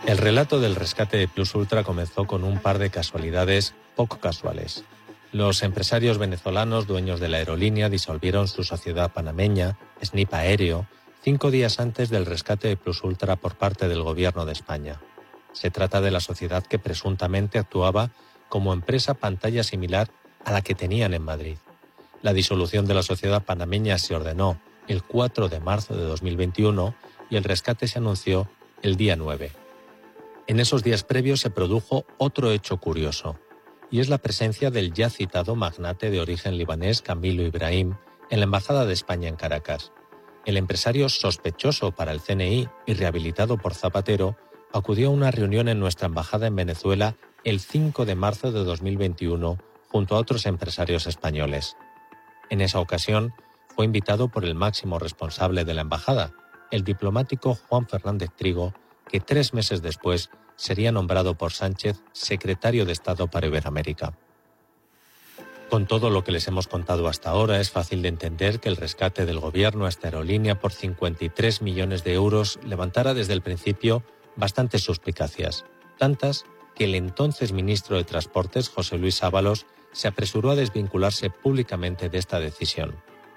El relato del rescate de Plus Ultra comenzó con un par de casualidades poco casuales. Los empresarios venezolanos dueños de la aerolínea disolvieron su sociedad panameña, Snip Aéreo, 5 días antes del rescate de Plus Ultra por parte del gobierno de España. Se trata de la sociedad que presuntamente actuaba como empresa pantalla similar a la que tenían en Madrid. La disolución de la sociedad panameña se ordenó el 4 de marzo de 2021 y el rescate se anunció el día 9. En esos días previos se produjo otro hecho curioso, y es la presencia del ya citado magnate de origen libanés Camilo Ibrahim en la Embajada de España en Caracas. El empresario sospechoso para el CNI y rehabilitado por Zapatero acudió a una reunión en nuestra embajada en Venezuela el 5 de marzo de 2021 junto a otros empresarios españoles. En esa ocasión fue invitado por el máximo responsable de la embajada, el diplomático Juan Fernández Trigo, que 3 meses después sería nombrado por Sánchez secretario de Estado para Iberoamérica. Con todo lo que les hemos contado hasta ahora, es fácil de entender que el rescate del gobierno a esta aerolínea por 53 millones de euros levantara desde el principio bastantes suspicacias, tantas que el entonces ministro de Transportes, José Luis Ábalos, se apresuró a desvincularse públicamente de esta decisión.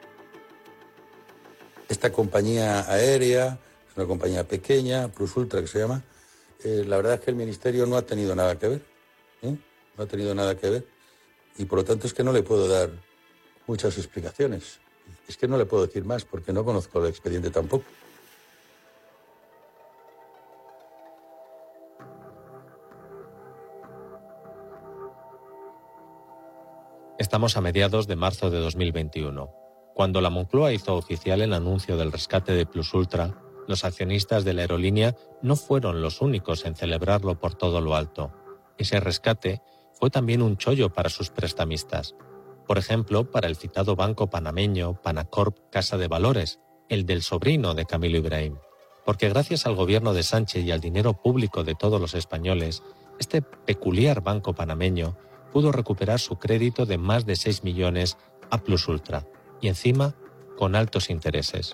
Esta compañía aérea es una compañía pequeña, Plus Ultra que se llama. La verdad es que el Ministerio no ha tenido nada que ver, no ha tenido nada que ver, y por lo tanto es que no le puedo dar muchas explicaciones. Es que no le puedo decir más porque no conozco el expediente tampoco. Estamos a mediados de marzo de 2021. Cuando la Moncloa hizo oficial el anuncio del rescate de Plus Ultra, los accionistas de la aerolínea no fueron los únicos en celebrarlo por todo lo alto. Ese rescate fue también un chollo para sus prestamistas. Por ejemplo, para el citado banco panameño Panacorp Casa de Valores, el del sobrino de Camilo Ibrahim. Porque gracias al gobierno de Sánchez y al dinero público de todos los españoles, este peculiar banco panameño pudo recuperar su crédito de más de 6 millones a Plus Ultra, y encima con altos intereses.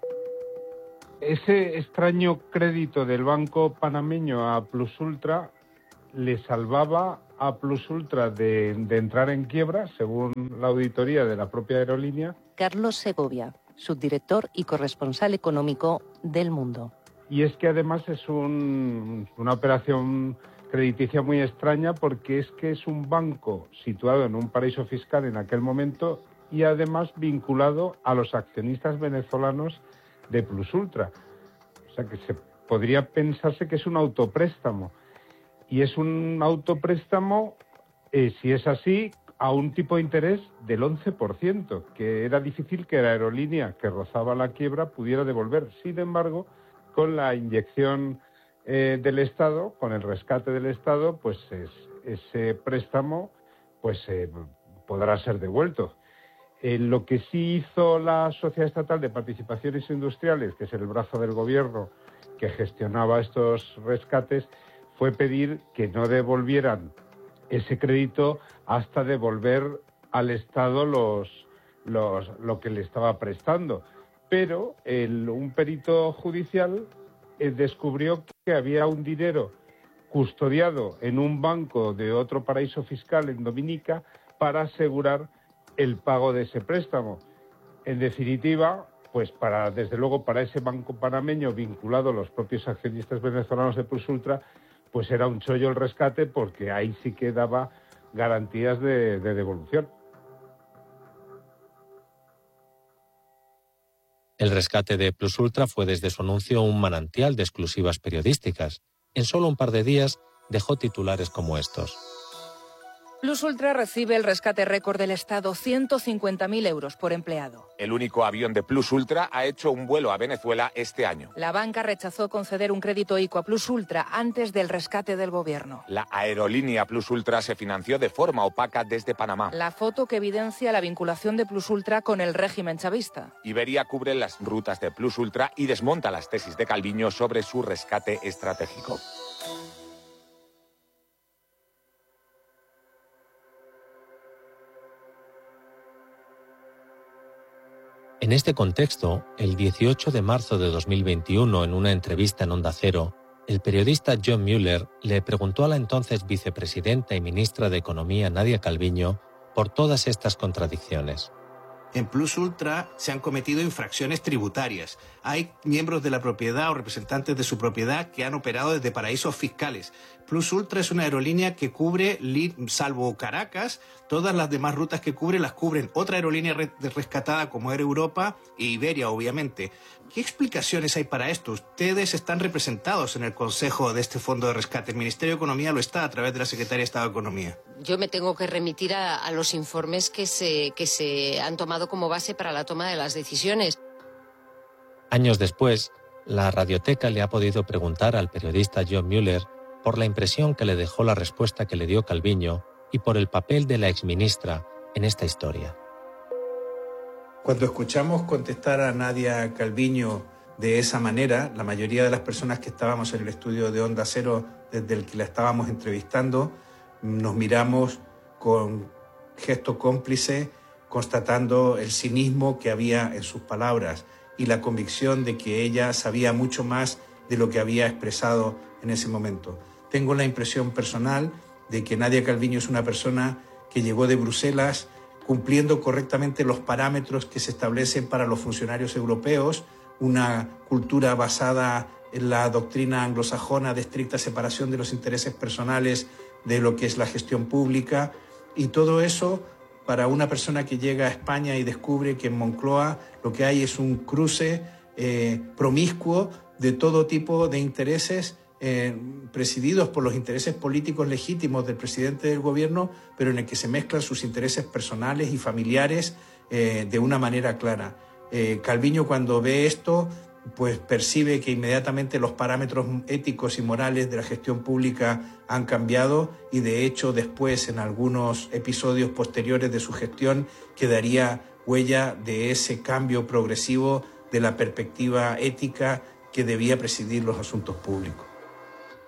Ese extraño crédito del banco panameño a Plus Ultra le salvaba a Plus Ultra de entrar en quiebra, según la auditoría de la propia aerolínea. Carlos Segovia, subdirector y corresponsal económico del Mundo. Y es que además es una operación crediticia muy extraña porque es un banco situado en un paraíso fiscal en aquel momento y además vinculado a los accionistas venezolanos de Plus Ultra. O sea que podría pensarse que es un autopréstamo. Y es un autopréstamo, si es así, a un tipo de interés del 11%, que era difícil que la aerolínea que rozaba la quiebra pudiera devolver. Sin embargo, con la inyección del Estado, con el rescate del Estado, pues ese préstamo podrá ser devuelto. Lo que sí hizo la Sociedad Estatal de Participaciones Industriales, que es el brazo del gobierno que gestionaba estos rescates, fue pedir que no devolvieran ese crédito hasta devolver al Estado lo que le estaba prestando. Pero un perito judicial descubrió que había un dinero custodiado en un banco de otro paraíso fiscal en Dominica para asegurar el pago de ese préstamo. En definitiva, pues desde luego para ese banco panameño vinculado a los propios accionistas venezolanos de Plus Ultra, pues era un chollo el rescate porque ahí sí que daba garantías de devolución. El rescate de Plus Ultra fue desde su anuncio un manantial de exclusivas periodísticas. En solo un par de días dejó titulares como estos. Plus Ultra recibe el rescate récord del Estado, 150.000 euros por empleado. El único avión de Plus Ultra ha hecho un vuelo a Venezuela este año. La banca rechazó conceder un crédito ICO a Plus Ultra antes del rescate del gobierno. La aerolínea Plus Ultra se financió de forma opaca desde Panamá. La foto que evidencia la vinculación de Plus Ultra con el régimen chavista. Iberia cubre las rutas de Plus Ultra y desmonta las tesis de Calviño sobre su rescate estratégico. En este contexto, el 18 de marzo de 2021, en una entrevista en Onda Cero, El periodista John Mueller le preguntó a la entonces vicepresidenta y ministra de Economía Nadia Calviño por todas estas contradicciones. En Plus Ultra se han cometido infracciones tributarias. Hay miembros de la propiedad o representantes de su propiedad que han operado desde paraísos fiscales. Plus Ultra es una aerolínea que cubre, salvo Caracas, todas las demás rutas que cubre las cubren otra aerolínea rescatada como Air Europa e Iberia, obviamente. ¿Qué explicaciones hay para esto? Ustedes están representados en el Consejo de este Fondo de Rescate. El Ministerio de Economía lo está a través de la Secretaría de Estado de Economía. Yo me tengo que remitir a los informes que se han tomado como base para la toma de las decisiones. Años después, la Radioteca le ha podido preguntar al periodista John Mueller por la impresión que le dejó la respuesta que le dio Calviño y por el papel de la exministra en esta historia. Cuando escuchamos contestar a Nadia Calviño de esa manera, la mayoría de las personas que estábamos en el estudio de Onda Cero desde el que la estábamos entrevistando, nos miramos con gesto cómplice, constatando el cinismo que había en sus palabras y la convicción de que ella sabía mucho más de lo que había expresado en ese momento. Tengo la impresión personal de que Nadia Calviño es una persona que llegó de Bruselas cumpliendo correctamente los parámetros que se establecen para los funcionarios europeos, una cultura basada en la doctrina anglosajona de estricta separación de los intereses personales de lo que es la gestión pública, y todo eso para una persona que llega a España y descubre que en Moncloa lo que hay es un cruce promiscuo de todo tipo de intereses presididos por los intereses políticos legítimos del presidente del gobierno, pero en el que se mezclan sus intereses personales y familiares de una manera clara. Calviño, cuando ve esto, pues percibe que inmediatamente los parámetros éticos y morales de la gestión pública han cambiado y de hecho después en algunos episodios posteriores de su gestión quedaría huella de ese cambio progresivo de la perspectiva ética que debía presidir los asuntos públicos.